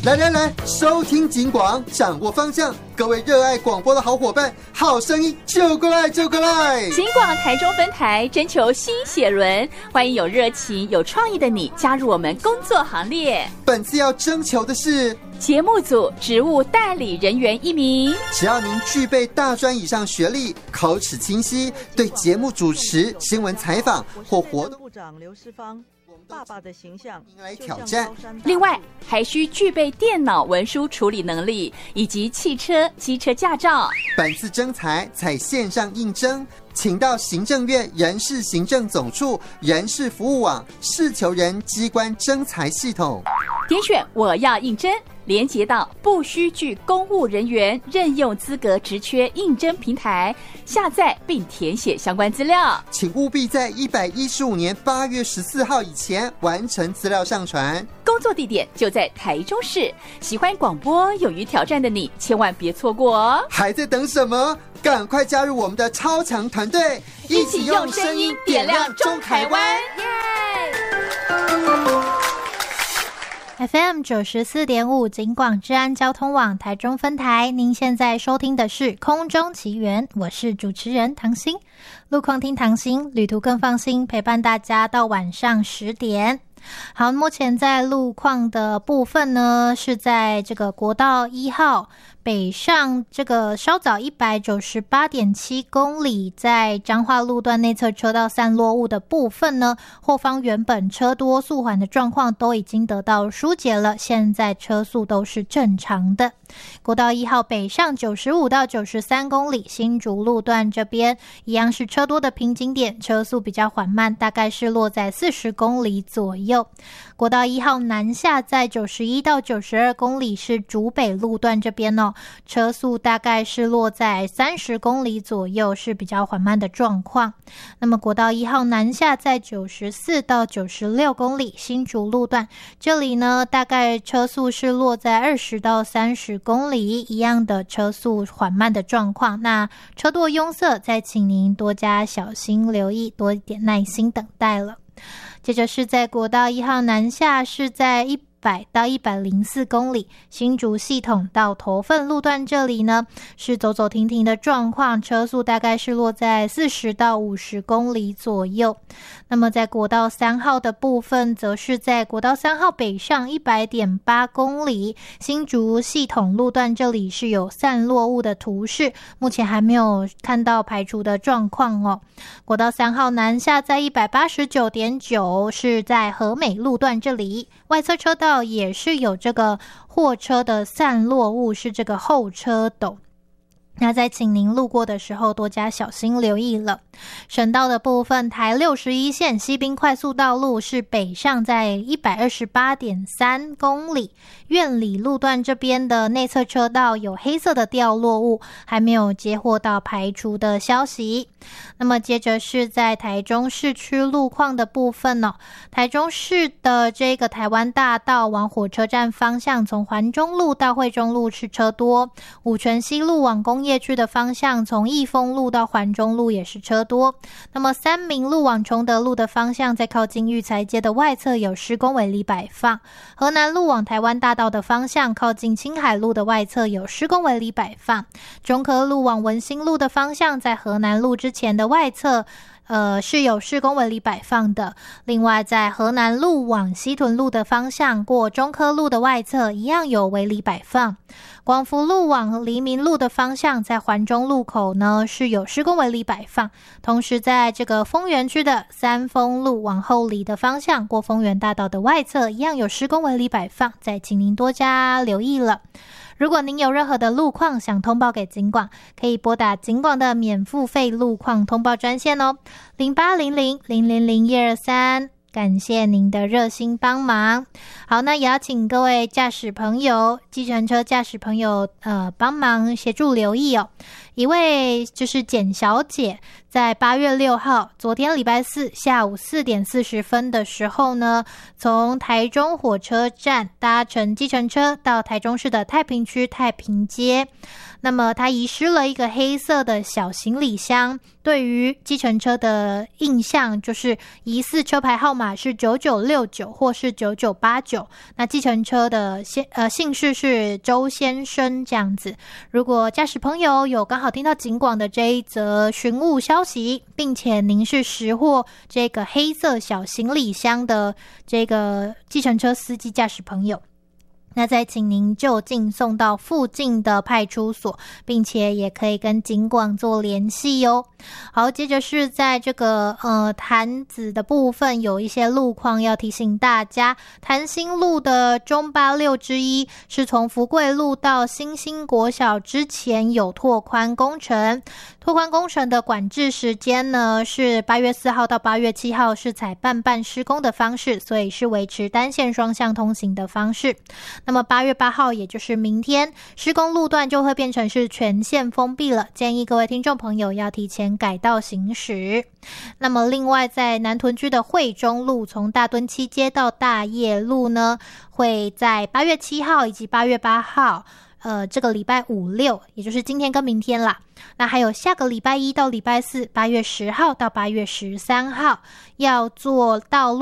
来，收听警广，掌握方向。各位热爱广播的好伙伴，好声音就过来！警广台中分台征求新血轮，欢迎有热情、有创意的你加入我们工作行列。 本次要征求的是节目组职务代理人员1名， 只要您具备大专以上学历，口齿清晰，对节目主持、新闻采访或活动。 部长刘世芳。爸爸的形象来挑战， 另外还需具备电脑文书处理能力以及汽车、机车驾照。 本次征才采线上应征，请到行政院人事行政总处人事服务网事求人机关征才系统， 点选我要应征，连结到不需具公务人员任用资格职缺应征平台，下载并填写相关资料。 请务必在115年8月14号以前完成资料上传。 工作地点就在台中市。喜欢广播、勇于挑战的你，千万别错过哦！ 还在等什么？赶快加入我们的超强团队， 一起用声音点亮中台湾 ！FM 94.5警广治安交通网台中分台，您现在收听的是空中奇缘，我是主持人唐心。路况听唐心，旅途更放心，陪伴大家到晚上10点。好，目前在路况的部分呢，是在这个国道1号北上这个稍早 198.7 公里，在彰化路段内侧车道散落物的部分呢，后方原本车多速缓的状况都已经得到疏解了，现在车速都是正常的。国道1号北上95到93公里，新竹路段这边一样是车多的瓶颈点，车速比较缓慢，大概是落在40公里左右。国道1号南下在91到92公里，是竹北路段这边哦，车速大概是落在30公里左右，是比较缓慢的状况。那么国道1号南下在94到96公里，新竹路段这里呢，大概车速是落在20到30公里，一样的车速缓慢的状况。那车多拥塞，再请您多加小心留意，多一点耐心等待了。接着是在国道1号南下，是在100到104公里，新竹系统到头份路段这里呢，是走走停停的状况，车速大概是落在40到50公里左右。那么在国道3号的部分，则是在国道3号北上 100.8 公里，新竹系统路段这里是有散落物的图示，目前还没有看到排除的状况哦。国道3号南下在 189.9， 是在和美路段这里，外侧车道也是有这个货车的散落物，是这个后车斗。那在请您路过的时候多加小心留意了。省道的部分，台61线西滨快速道路是北上在 128.3 公里，苑里路段这边的内侧车道有黑色的掉落物，还没有接获到排除的消息。那么接着是在台中市区路况的部分哦，台中市的这个台湾大道往火车站方向，从环中路到惠中路是车多，五权西路往工业区的方向，从义丰路到环中路也是车多。那么三民路往崇德路的方向，在靠近育才街的外侧有施工围篱摆放，河南路往台湾大道的方向，靠近青海路的外侧有施工围篱摆放，中科路往文心路的方向，在河南路之前的外侧是有施工围篱摆放的。另外在河南路往西屯路的方向，过中科路的外侧一样有围篱摆放。广福路往黎明路的方向，在环中路口呢是有施工围篱摆放。同时在这个丰原区的三丰路往后里的方向，过丰原大道的外侧一样有施工围篱摆放，再请您多加留意了。如果您有任何的路况想通报给警广，可以拨打警广的免付费路况通报专线哦，0800-000-123，感谢您的热心帮忙。好，那也要请各位驾驶朋友、计程车驾驶朋友帮忙协助留意哦， 一位就是简小姐，在8月6号，昨天礼拜四下午4点40分的时候呢，从台中火车站搭乘计程车到台中市的太平区太平街。那么他遗失了一个黑色的小行李箱，对于计程车的印象就是疑似车牌号码是9969或是9989，那计程车的姓氏是周先生这样子。如果驾驶朋友有刚好听到警广的这一则询务消息，并且您是识获这个黑色小行李箱的这个计程车司机驾驶朋友，那再请您就近送到附近的派出所，并且也可以跟警广做联系哦。好，接着是在这个潭子的部分有一些路况要提醒大家。潭心路的中86之一是从福贵路到新兴国小之前有拓宽工程，拓宽工程的管制时间呢是8月4号到8月7号，是采半施工的方式，所以是维持单线双向通行的方式。那么8月8号也就是明天，施工路段就会变成是全线封闭了，建议各位听众朋友要提前改道行驶。那么另外在南屯区的惠中路从大墩七街到大业路呢，会在8月7号以及8月8号这个礼拜5、6，也就是今天跟明天啦。那还有下个礼拜1到礼拜4，8月10号到8月13号要做道路